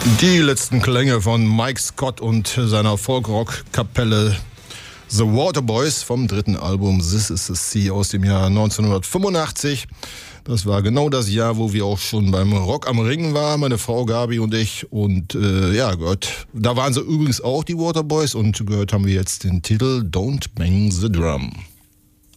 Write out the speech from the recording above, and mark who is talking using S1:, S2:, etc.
S1: Die letzten Klänge von Mike Scott und seiner Folk-Rock-Kapelle The Waterboys vom dritten Album This Is the Sea aus dem Jahr 1985. Das war genau das Jahr, wo wir auch schon beim Rock am Ring waren, meine Frau Gabi und ich. Und gehört, da waren sie übrigens auch, die Waterboys. Und gehört haben wir jetzt den Titel Don't Bang the Drum.